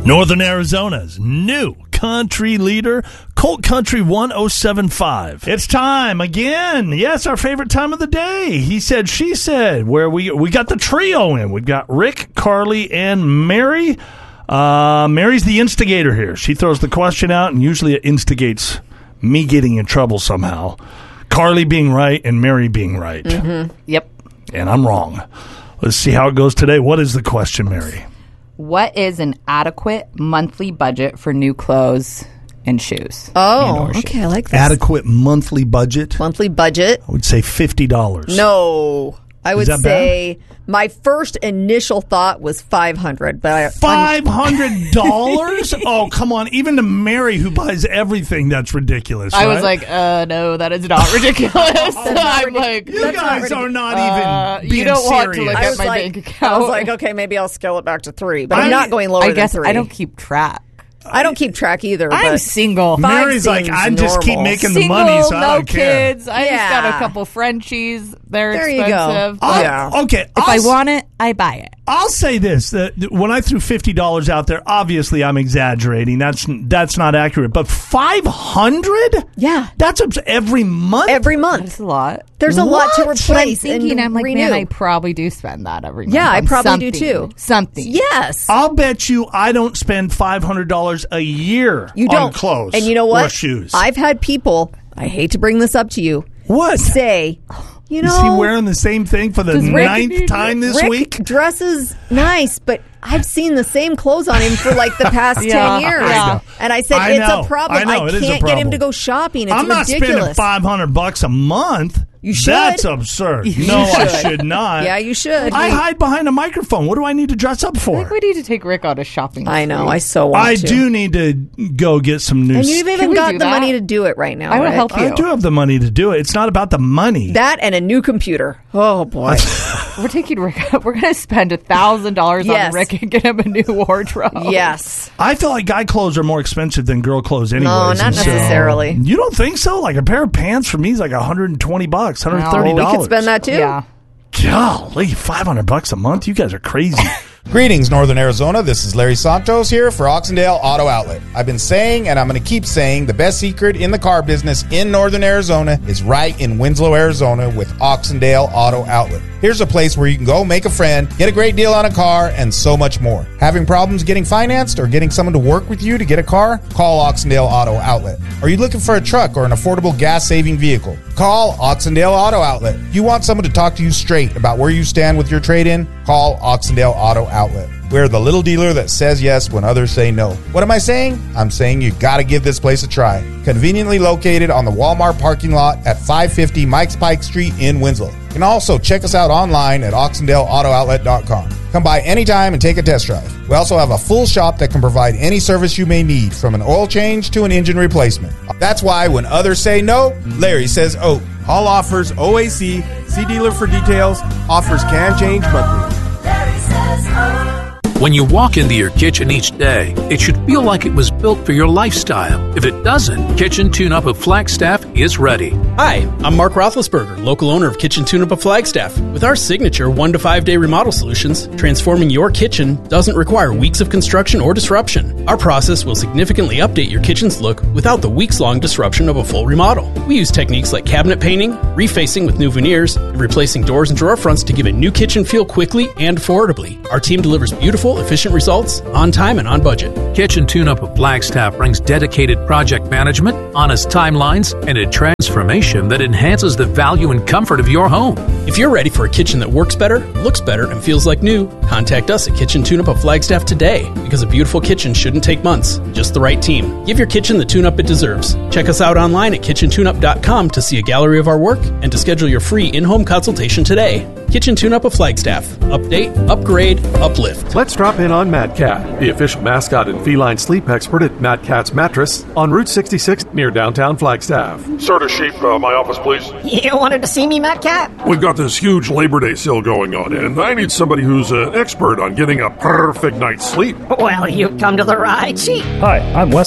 Northern Arizona's new country leader, Colt Country 107.5. It's time again. Yes, our favorite time of the day. He said, she said, where we got the trio in. We've got Rick, Carly, and Mary. Mary's the instigator here. She throws the question out, and usually it instigates me getting in trouble somehow. Carly being right and Mary being right. Mm-hmm. Yep. And I'm wrong. Let's see how it goes today. What is the question, Mary? What is an adequate monthly budget for new clothes and shoes? Oh, okay. I like this. Adequate monthly budget? Monthly budget? I would say $50. No. I would that say my first initial thought was $500. But $500? Oh, come on. Even to Mary, who buys everything, that's ridiculous. I right? was like, no, that is not ridiculous. I'm like, you guys are not even being you don't serious. want to look at my bank account. I was like, okay, maybe I'll scale it back to 3. But I'm not going lower than 3. I don't keep track. I don't keep track either. I'm single. Mary's like, I just keep making the money, so I don't care. Kids. I just got a couple Frenchies. They're You expensive. go. Okay. If I want it, I buy it. I'll say this: that when I threw $50 out there, obviously I'm exaggerating. That's not accurate. But $500? Yeah, that's every month. Every month, that's a lot. There's a lot to replace. But I'm thinking, and I'm like, renew. man, I probably do spend that every month. Yeah, I probably do too. Something. Yes. I'll bet you I don't spend $500 a year on clothes. And you know what? Or shoes. I've had people. I hate to bring this up to you. What? Say. You know, is he wearing the same thing for the 9th time this week? Dresses nice, but I've seen the same clothes on him for like the past 10 years. Yeah. And I said, it's a problem. I can't get him to go shopping. It's ridiculous. I'm not spending $500 a month. You should. That's absurd. I should not. Yeah, you should. I hide behind a microphone. What do I need to dress up for? I think we need to take Rick out of shopping. I know. I so want to. I do need to go get some new stuff. And you've even got the money to do it right now. I will help you. I do have the money to do it. It's not about the money. That and a new computer. Oh, boy. We're taking Rick out. We're going to spend $1,000 on Rick and get him a new wardrobe. Yes. I feel like guy clothes are more expensive than girl clothes anyways. No, not necessarily. You don't think so? Like a pair of pants for me is like $120, $130. No, we could spend that too. Yeah. Golly, $500 a month? You guys are crazy. Greetings, Northern Arizona. This is Larry Santos here for Oxendale Auto Outlet. I've been saying, and I'm going to keep saying, the best secret in the car business in Northern Arizona is right in Winslow, Arizona with Oxendale Auto Outlet. Here's a place where you can go make a friend, get a great deal on a car, and so much more. Having problems getting financed or getting someone to work with you to get a car? Call Oxendale Auto Outlet. Are you looking for a truck or an affordable gas-saving vehicle? Call Oxendale Auto Outlet. If you want someone to talk to you straight about where you stand with your trade-in, call Oxendale Auto Outlet. We're the little dealer that says yes when others say no. What am I saying? I'm saying you got to give this place a try. Conveniently located on the Walmart parking lot at 550 Mike's Pike Street in Winslow. You can also check us out online at oxendaleautooutlet.com. Come by anytime and take a test drive. We also have a full shop that can provide any service you may need, from an oil change to an engine replacement. That's why when others say no, Larry says oh. All offers OAC. See dealer for details. Offers can change monthly. Larry says oh. When you walk into your kitchen each day, it should feel like it was built for your lifestyle. If it doesn't, Kitchen Tune-Up of Flagstaff is ready. Hi, I'm Mark Roethlisberger, local owner of Kitchen Tune-Up of Flagstaff. With our signature 1 to 5 day remodel solutions, transforming your kitchen doesn't require weeks of construction or disruption. Our process will significantly update your kitchen's look without the weeks-long disruption of a full remodel. We use techniques like cabinet painting, refacing with new veneers, and replacing doors and drawer fronts to give a new kitchen feel quickly and affordably. Our team delivers beautiful, efficient results on time and on budget. Kitchen Tune-Up of Flagstaff brings dedicated project management, honest timelines, and a transformation that enhances the value and comfort of your home. If you're ready for a kitchen that works better, looks better, and feels like new, contact us at Kitchen Tune-Up of Flagstaff today, because a beautiful kitchen shouldn't take months, just the right team. Give your kitchen the tune-up it deserves. Check us out online at kitchentuneup.com to see a gallery of our work and to schedule your free in-home consultation today. Kitchen Tune-Up of Flagstaff. Update, upgrade, uplift. Let's drop in on Matt Cat, the official mascot and feline sleep expert at Matt Cat's Mattress on Route 66 near downtown Flagstaff. Sort Sheep, my office, please. You wanted to see me, Matt Cat? We've got this huge Labor Day sale going on, and I need somebody who's an expert on getting a perfect night's sleep. Well, you come to the right sheep. Hi, I'm Wesley.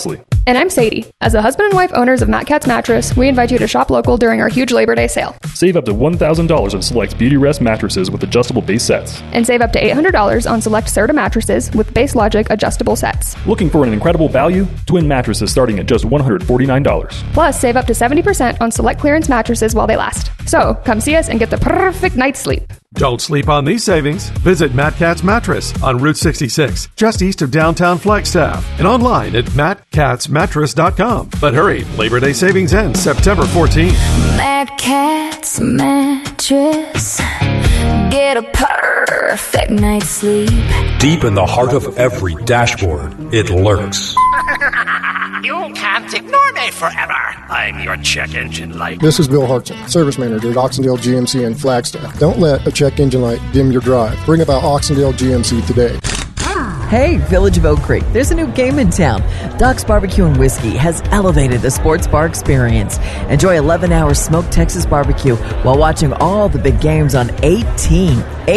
And I'm Sadie. As the husband and wife owners of Matt Cat's Mattress, we invite you to shop local during our huge Labor Day sale. Save up to $1,000 on select Beautyrest mattresses with adjustable base sets. And save up to $800 on select Serta mattresses with Base Logic adjustable sets. Looking for an incredible value? Twin mattresses starting at just $149. Plus, save up to 70% on select clearance mattresses while they last. So, come see us and get the perfect night's sleep. Don't sleep on these savings. Visit Matt Cat's Mattress on Route 66, just east of downtown Flagstaff, and online at mattcatsmattress.com. But hurry, Labor Day savings ends September 14th. Matt Cat's Mattress. Get a perfect night's sleep. Deep in the heart of every dashboard, it lurks. You can't ignore me forever. I'm your check engine light. This is Bill Hartson, service manager at Oxendale GMC in Flagstaff. Don't let a check engine light dim your drive. Bring about Oxendale GMC today. Hey, Village of Oak Creek, there's a new game in town. Doc's Barbecue and Whiskey has elevated the sports bar experience. Enjoy 11-hour smoked Texas barbecue while watching all the big games on 18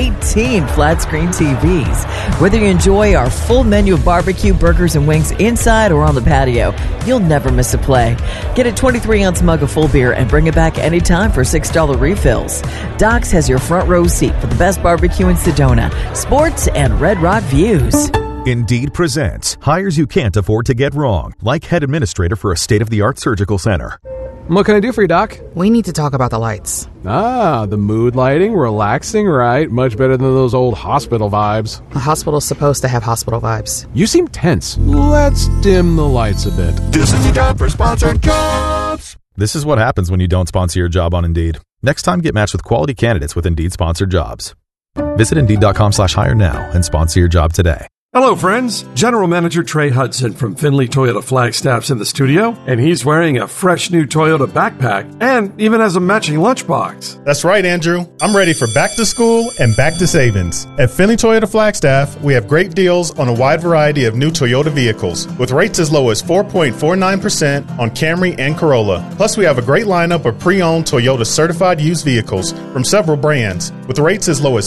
flat screen TVs. Whether you enjoy our full menu of barbecue, burgers, and wings inside or on the patio, you'll never miss a play. Get a 23-ounce mug of full beer and bring it back anytime for $6 refills. Doc's has your front row seat for the best barbecue in Sedona, sports, and Red Rock views. Indeed presents hires you can't afford to get wrong, like head administrator for a state-of-the-art surgical center. What can I do for you, Doc? We need to talk about the lights. Ah, the mood lighting, relaxing, right? Much better than those old hospital vibes. A hospital's supposed to have hospital vibes. You seem tense. Let's dim the lights a bit. This is the job for sponsored jobs. This is what happens when you don't sponsor your job on Indeed. Next time, get matched with quality candidates with Indeed sponsored jobs. Visit Indeed.com/hire now and sponsor your job today. Hello, friends. General Manager Trey Hudson from Findlay Toyota Flagstaff's in the studio, and he's wearing a fresh new Toyota backpack and even has a matching lunchbox. That's right, Andrew. I'm ready for back to school and back to savings. At Findlay Toyota Flagstaff, we have great deals on a wide variety of new Toyota vehicles, with rates as low as 4.49% on Camry and Corolla. Plus, we have a great lineup of pre-owned Toyota certified used vehicles from several brands, with rates as low as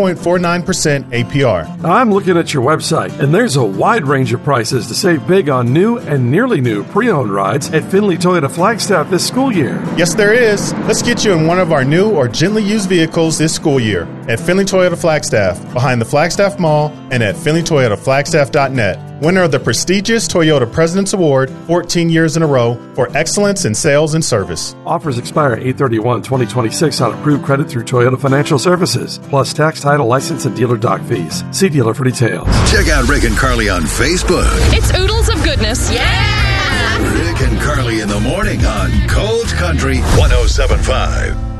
5.49% APR. I'm looking at your website, and there's a wide range of prices to save big on new and nearly new pre-owned rides at Findlay Toyota Flagstaff this school year. Yes, there is. Let's get you in one of our new or gently used vehicles this school year at Findlay Toyota Flagstaff, behind the Flagstaff Mall, and at FindlayToyotaFlagstaff.net. Winner of the prestigious Toyota President's Award 14 years in a row for excellence in sales and service. Offers expire 8/31/2026 on approved credit through Toyota Financial Services, plus tax, title, license, and dealer dock fees. See dealer for details. Check out Rick and Carly on Facebook. It's oodles of goodness. Yeah! Rick and Carly in the morning on Cold Country 107.5.